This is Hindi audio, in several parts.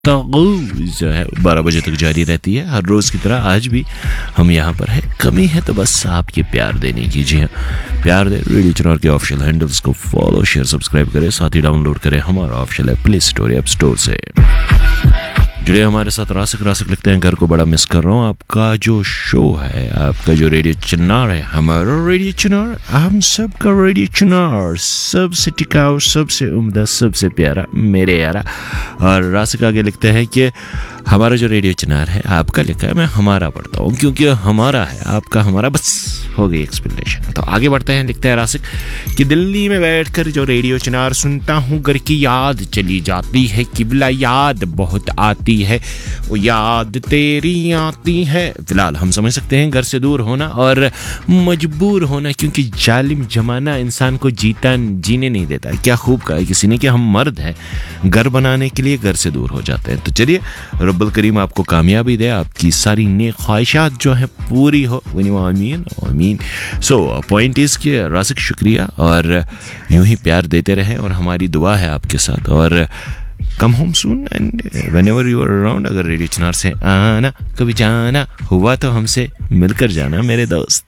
गुफ्तगू जो है 12 बजे तक जारी रहती है। हर रोज़ की तरह आज भी हम यहाँ पर है। कमी है तो बस आपके प्यार देने की। जी हाँ, प्यार दे। रेडियो चिनार के ऑफिशियल हैंडल्स को फॉलो, शेयर, सब्सक्राइब करें। साथ ही डाउनलोड करें हमारा official app play store, app store से। जुड़े हमारे साथ। रासिक लिखते हैं, घर को बड़ा मिस कर रहा हूँ। आपका जो शो है, आपका जो रेडियो चिनार है, हमारा रेडियो चिनार, हम सबका रेडियो चिनार, सबसे टिकाऊ, सबसे उम्दा, सबसे प्यारा, मेरे यारा। और रासिक आगे लिखते हैं कि हमारा जो रेडियो चिनार है, आपका लिखा है, मैं हमारा पढ़ता हूँ क्योंकि हमारा है, आपका हमारा, बस हो गई एक्सप्लेनेशन। तो आगे बढ़ते हैं। लिखते हैं रासिक कि दिल्ली में बैठकर जो रेडियो चिनार सुनता हूँ, घर की याद चली जाती है, किबला याद बहुत आती है, वो याद तेरी आती है। फिलहाल हम समझ सकते हैं घर से दूर होना और मजबूर होना, क्योंकि जालिम जमाना इंसान को जीने नहीं देता। क्या खूब कहा है किसी ने कि हम मर्द हैं, घर बनाने के लिए घर से दूर हो जाते हैं। तो चलिए, रब्बुल करीम आपको कामयाबी दे, आपकी सारी नेक ख्वाहिशात जो है पूरी हो। आमीन आमीन। सो पॉइंट इज कि रासिक शुक्रिया, और यूं ही प्यार देते रहें, और हमारी दुआ है आपके साथ। और come home soon and whenever you are around, अगर रेडियो चिनार से आना कभी जाना हुआ तो हमसे मिलकर जाना मेरे दोस्त।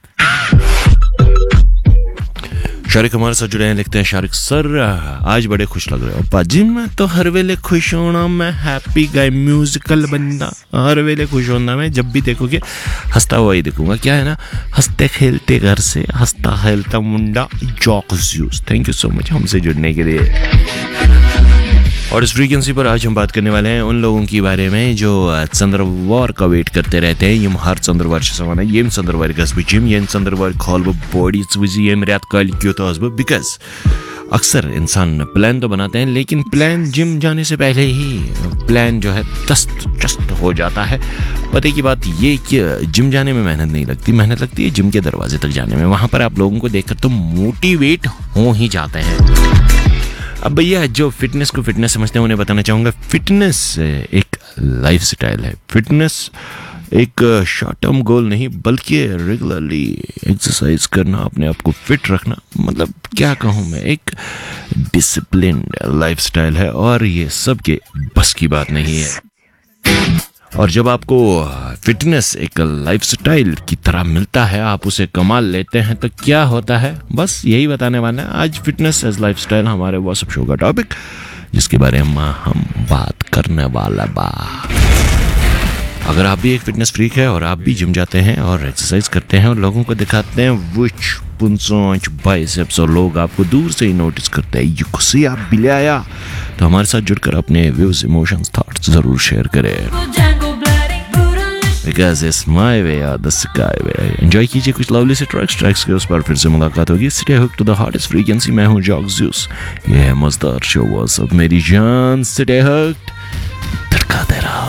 शारिक हमारे साथ जुड़े हैं। लिखते हैं, शारिक सर आज बड़े खुश लग रहे हो। पाजी मैं तो हर वेले खुश होना, मैं हैप्पी गाय, म्यूजिकल बंदा, हर वेले खुश होना। मैं जब भी देखोगे हंसता हुआ ही देखूंगा। क्या है ना, हंसते खेलते घर से, हंसता खेलता मुंडा, jocks. Thank you so much हमसे जुड़ने के लिए। और इस फ्रीक्वेंसी पर आज हम बात करने वाले हैं उन लोगों के बारे में जो चंद्रवार का वेट करते रहते हैं। यम हर चंद्रवार सवाना यम चंद्रवार गस जिम, यम चंद्रवार खोल बॉडी यम रेत कल क्यों बिकॉज अक्सर इंसान प्लान तो बनाते हैं, लेकिन प्लान जिम जाने से पहले ही प्लान जो है चस्त हो जाता है। पते की बात ये कि जिम जाने में मेहनत नहीं लगती, मेहनत लगती है जिम के दरवाजे तक जाने में। वहाँ पर आप लोगों को देखकर तो मोटिवेट हो ही जाते हैं। अब भैया जो फिटनेस को फिटनेस समझते हैं उन्हें बताना चाहूँगा, फिटनेस एक लाइफ स्टाइल है। फिटनेस एक शॉर्ट टर्म गोल नहीं, बल्कि रेगुलरली एक्सरसाइज करना, अपने आप को फिट रखना, मतलब क्या कहूँ मैं, एक डिसिप्लिन्ड लाइफ स्टाइल है। और ये सबके बस की बात नहीं है। और जब आपको फिटनेस एक लाइफस्टाइल की तरह मिलता है, आप उसे कमाल लेते हैं, तो क्या होता है, बस यही बताने वाला है आज फिटनेस एज लाइफस्टाइल, हमारे व्हाट्सएप शो का टॉपिक, जिसके बारे में हम बात करने वाला बा। अगर आप भी एक फिटनेस फ्रीक है और आप भी जिम जाते हैं और एक्सरसाइज करते हैं और लोगों को दिखाते हैं विच पुंसोंच बाइसेप्स, और लोग आपको दूर से ही नोटिस करते हैं, ये खुशी आप भी ले आया, तो हमारे साथ जुड़कर अपने व्यूज, इमोशंस, थॉट्स जरूर शेयर करें। Because it's my way or the sky way। Enjoy कीजिए कुछ लवली से ट्रैक्स के उस पर फिर से मुलाकात होगी। Stay hooked to the hottest frequency. मैं हूँ जॉक्स ज्यूस, ये है मजेदार शो। व्हाट्स अप मेरी जान, स्टे हुक्ड, धड़काते रहो।